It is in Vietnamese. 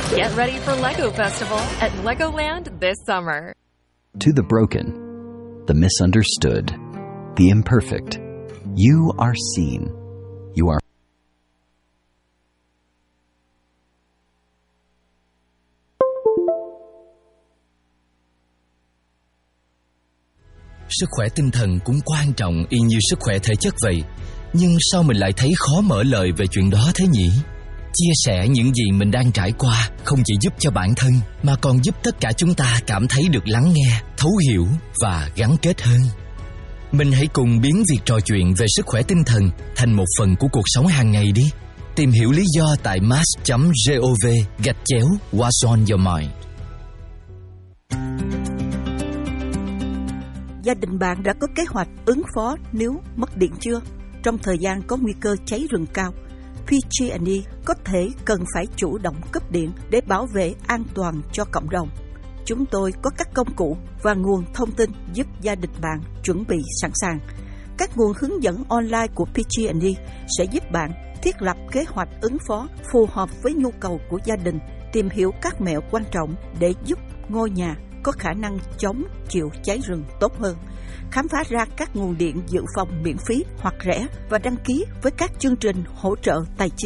Get ready for LEGO Festival at Legoland this summer. To the broken, the misunderstood, the imperfect, you are seen. You are Sức khỏe tinh thần cũng quan trọng y như sức khỏe thể chất vậy. Nhưng sao mình lại thấy khó mở lời về chuyện đó thế nhỉ? Chia sẻ những gì mình đang trải qua không chỉ giúp cho bản thân mà còn giúp tất cả chúng ta cảm thấy được lắng nghe, thấu hiểu và gắn kết hơn. Mình hãy cùng biến việc trò chuyện về sức khỏe tinh thần thành một phần của cuộc sống hàng ngày đi. Tìm hiểu lý do tại mass.gov/What's on your mind. Gia đình bạn đã có kế hoạch ứng phó nếu mất điện chưa? Trong thời gian có nguy cơ cháy rừng cao, PG&E có thể cần phải chủ động cấp điện để bảo vệ an toàn cho cộng đồng. Chúng tôi có các công cụ và nguồn thông tin giúp gia đình bạn chuẩn bị sẵn sàng. Các nguồn hướng dẫn online của PG&E sẽ giúp bạn thiết lập kế hoạch ứng phó phù hợp với nhu cầu của gia đình, tìm hiểu các mẹo quan trọng để giúp ngôi nhà có khả năng chống chịu cháy rừng tốt hơn, khám phá ra các nguồn điện dự phòng miễn phí hoặc rẻ và đăng ký với các chương trình hỗ trợ tài chính.